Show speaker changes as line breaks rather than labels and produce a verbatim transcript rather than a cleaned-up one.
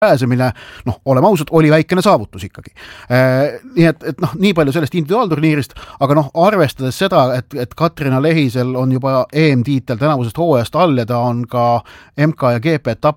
pääsemine, noh, oleme ausad, oli väikene saavutus ikkagi. Nii et, et noh, nii palju sellest individuaalturniirist, aga noh, arvestades seda, et, et Katrina Lehisel on juba E M-tiitel tänavusest hooajast all ja ta on ka M K ja G P etapp